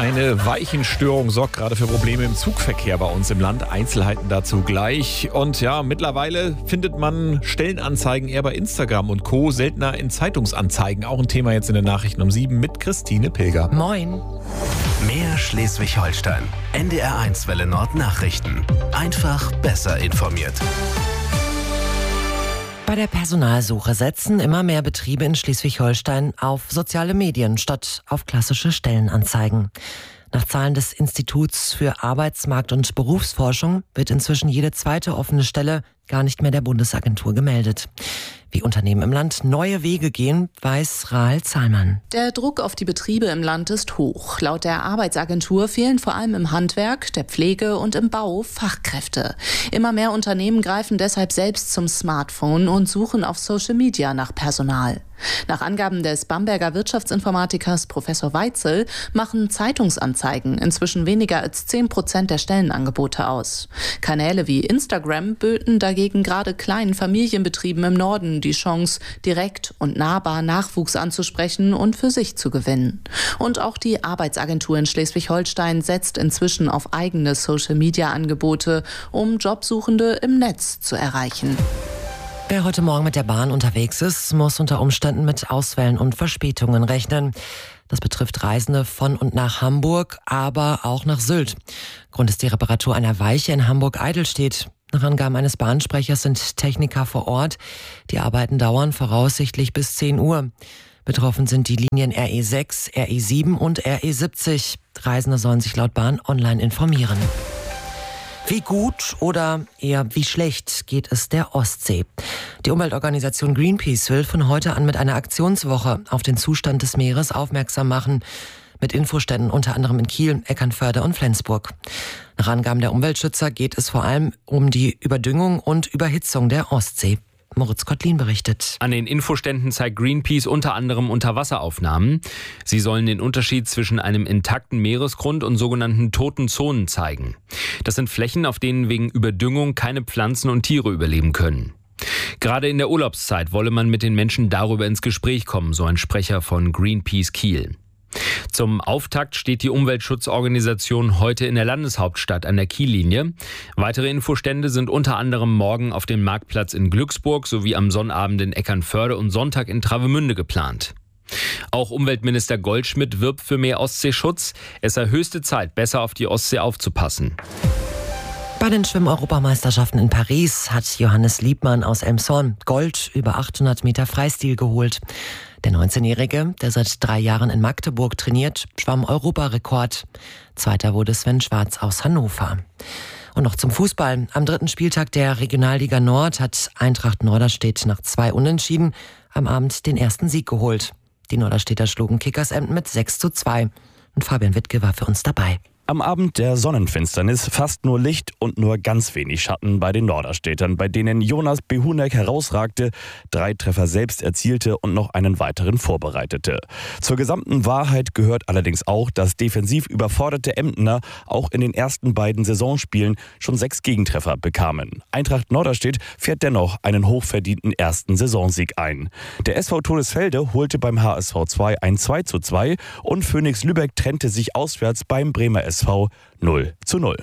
Eine Weichenstörung sorgt gerade für Probleme im Zugverkehr bei uns im Land. Einzelheiten dazu gleich. Und ja, mittlerweile findet man Stellenanzeigen eher bei Instagram und Co., seltener in Zeitungsanzeigen. Auch ein Thema jetzt in den Nachrichten um 7 mit Christine Pilger. Moin. Mehr Schleswig-Holstein. NDR1 Welle Nord Nachrichten. Einfach besser informiert. Bei der Personalsuche setzen immer mehr Betriebe in Schleswig-Holstein auf soziale Medien statt auf klassische Stellenanzeigen. Nach Zahlen des Instituts für Arbeitsmarkt- und Berufsforschung wird inzwischen jede zweite offene Stelle gar nicht mehr der Bundesagentur gemeldet. Wie Unternehmen im Land neue Wege gehen, weiß Rahel Zahlmann. Der Druck auf die Betriebe im Land ist hoch. Laut der Arbeitsagentur fehlen vor allem im Handwerk, der Pflege und im Bau Fachkräfte. Immer mehr Unternehmen greifen deshalb selbst zum Smartphone und suchen auf Social Media nach Personal. Nach Angaben des Bamberger Wirtschaftsinformatikers Professor Weitzel machen Zeitungsanzeigen inzwischen weniger als 10% der Stellenangebote aus. Kanäle wie Instagram böten dagegen gerade kleinen Familienbetrieben im Norden die Chance, direkt und nahbar Nachwuchs anzusprechen und für sich zu gewinnen. Und auch die Arbeitsagentur in Schleswig-Holstein setzt inzwischen auf eigene Social-Media-Angebote, um Jobsuchende im Netz zu erreichen. Wer heute Morgen mit der Bahn unterwegs ist, muss unter Umständen mit Ausfällen und Verspätungen rechnen. Das betrifft Reisende von und nach Hamburg, aber auch nach Sylt. Grund ist die Reparatur einer Weiche in Hamburg-Eidelstedt. Nach Angaben eines Bahnsprechers sind Techniker vor Ort. Die Arbeiten dauern voraussichtlich bis 10 Uhr. Betroffen sind die Linien RE6, RE7 und RE70. Reisende sollen sich laut Bahn online informieren. Wie gut oder eher wie schlecht geht es der Ostsee? Die Umweltorganisation Greenpeace will von heute an mit einer Aktionswoche auf den Zustand des Meeres aufmerksam machen. Mit Infoständen unter anderem in Kiel, Eckernförde und Flensburg. Nach Angaben der Umweltschützer geht es vor allem um die Überdüngung und Überhitzung der Ostsee. Moritz Kottlin berichtet. An den Infoständen zeigt Greenpeace unter anderem Unterwasseraufnahmen. Sie sollen den Unterschied zwischen einem intakten Meeresgrund und sogenannten toten Zonen zeigen. Das sind Flächen, auf denen wegen Überdüngung keine Pflanzen und Tiere überleben können. Gerade in der Urlaubszeit wolle man mit den Menschen darüber ins Gespräch kommen, so ein Sprecher von Greenpeace Kiel. Zum Auftakt steht die Umweltschutzorganisation heute in der Landeshauptstadt an der Kiellinie. Weitere Infostände sind unter anderem morgen auf dem Marktplatz in Glücksburg sowie am Sonnabend in Eckernförde und Sonntag in Travemünde geplant. Auch Umweltminister Goldschmidt wirbt für mehr Ostseeschutz. Es sei höchste Zeit, besser auf die Ostsee aufzupassen. Bei den Schwimm-Europameisterschaften in Paris hat Johannes Liebmann aus Elmshorn Gold über 800 Meter Freistil geholt. Der 19-Jährige, der seit 3 Jahren in Magdeburg trainiert, schwamm Europarekord. Zweiter wurde Sven Schwarz aus Hannover. Und noch zum Fußball. Am 3. Spieltag der Regionalliga Nord hat Eintracht Norderstedt nach 2 Unentschieden am Abend den ersten Sieg geholt. Die Norderstedter schlugen Kickers Emden mit 6:2. Und Fabian Wittke war für uns dabei. Am Abend der Sonnenfinsternis fast nur Licht und nur ganz wenig Schatten bei den Norderstädtern, bei denen Jonas Behunek herausragte, 3 Treffer selbst erzielte und noch einen weiteren vorbereitete. Zur gesamten Wahrheit gehört allerdings auch, dass defensiv überforderte Emdener auch in den ersten beiden Saisonspielen schon 6 Gegentreffer bekamen. Eintracht Norderstedt fährt dennoch einen hochverdienten ersten Saisonsieg ein. Der SV Todesfelde holte beim HSV 2 ein 2:2 und Phoenix Lübeck trennte sich auswärts beim Bremer SV 0:0.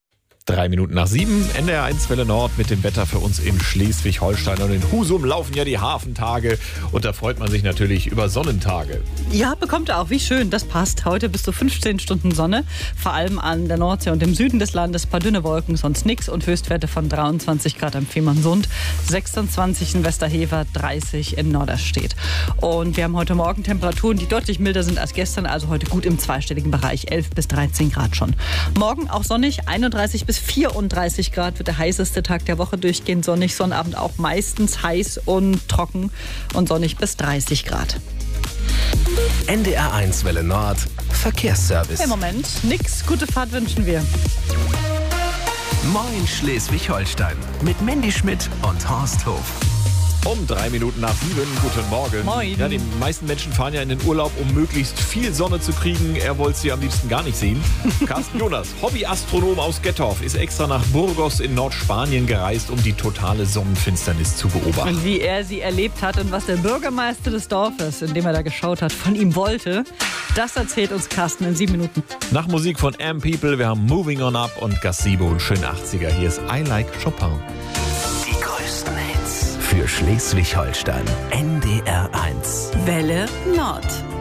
3 Minuten nach 7, NDR1 Welle Nord mit dem Wetter für uns in Schleswig-Holstein. Und in Husum laufen ja die Hafentage und da freut man sich natürlich über Sonnentage. Ja, bekommt er auch. Wie schön, das passt. Heute bis zu 15 Stunden Sonne, vor allem an der Nordsee und im Süden des Landes. Ein paar dünne Wolken, sonst nichts und Höchstwerte von 23 Grad am Fehmarnsund, 26 in Westerhever, 30 in Norderstedt. Und wir haben heute Morgen Temperaturen, die deutlich milder sind als gestern, also heute gut im zweistelligen Bereich, 11 bis 13 Grad schon. Morgen auch sonnig, 31 bis 34 Grad wird der heißeste Tag der Woche, durchgehend sonnig, Sonnabend auch meistens heiß und trocken und sonnig bis 30 Grad. NDR1 Welle Nord, Verkehrsservice. Im Moment nix, gute Fahrt wünschen wir. Moin Schleswig-Holstein mit Mandy Schmidt und Horst Hof. Um 3 Minuten nach 7. Guten Morgen. Moin. Ja, die meisten Menschen fahren ja in den Urlaub, um möglichst viel Sonne zu kriegen. Er wollte sie am liebsten gar nicht sehen. Carsten Jonas, Hobbyastronom aus Gettorf, ist extra nach Burgos in Nordspanien gereist, um die totale Sonnenfinsternis zu beobachten. Und wie er sie erlebt hat und was der Bürgermeister des Dorfes, in dem er da geschaut hat, von ihm wollte, das erzählt uns Carsten in 7 Minuten. Nach Musik von Am People, wir haben Moving On Up und Gazebo und schön 80er. Hier ist I Like Chopin. Die größten Hits für Schleswig-Holstein. NDR 1. Welle Nord.